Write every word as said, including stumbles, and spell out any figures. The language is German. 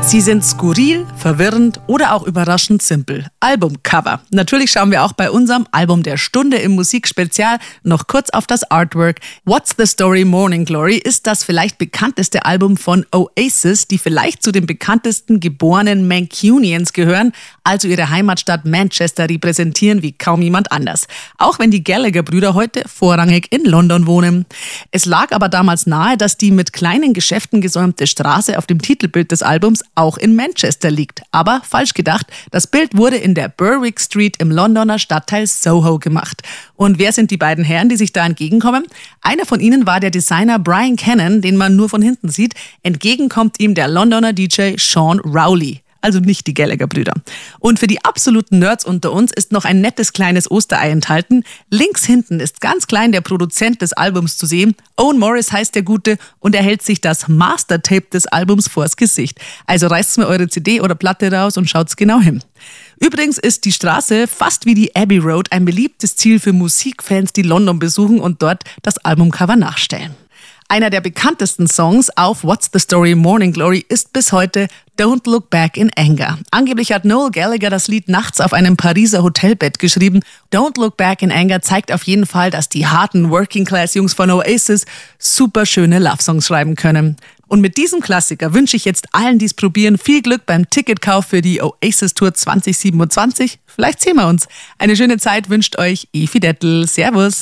Sie sind skurril, verwirrend oder auch überraschend simpel. Albumcover. Natürlich schauen wir auch bei unserem Album der Stunde im Musikspezial noch kurz auf das Artwork. What's the Story Morning Glory ist das vielleicht bekannteste Album von Oasis, die vielleicht zu den bekanntesten geborenen Mancunians gehören, also ihre Heimatstadt Manchester repräsentieren wie kaum jemand anders. Auch wenn die Gallagher-Brüder heute vorrangig in London wohnen. Es lag aber damals nahe, dass die mit kleinen Geschäften gesäumte Straße auf dem Titelbild des Albums auch in Manchester liegt. Aber falsch gedacht, das Bild wurde in der Berwick Street im Londoner Stadtteil Soho gemacht. Und wer sind die beiden Herren, die sich da entgegenkommen? Einer von ihnen war der Designer Brian Cannon, den man nur von hinten sieht. Entgegenkommt ihm der Londoner D J Sean Rowley. Also nicht die Gallagher-Brüder. Und für die absoluten Nerds unter uns ist noch ein nettes kleines Osterei enthalten. Links hinten ist ganz klein der Produzent des Albums zu sehen. Owen Morris heißt der Gute und er hält sich das Mastertape des Albums vors Gesicht. Also reißt mir eure C D oder Platte raus und schaut's genau hin. Übrigens ist die Straße fast wie die Abbey Road ein beliebtes Ziel für Musikfans, die London besuchen und dort das Albumcover nachstellen. Einer der bekanntesten Songs auf What's the Story Morning Glory ist bis heute Don't Look Back in Anger. Angeblich hat Noel Gallagher das Lied nachts auf einem Pariser Hotelbett geschrieben. Don't Look Back in Anger zeigt auf jeden Fall, dass die harten Working-Class-Jungs von Oasis super schöne Love-Songs schreiben können. Und mit diesem Klassiker wünsche ich jetzt allen, die es probieren, viel Glück beim Ticketkauf für die Oasis-Tour zwanzig siebenundzwanzig. Vielleicht sehen wir uns. Eine schöne Zeit wünscht euch Evi Dettel. Servus.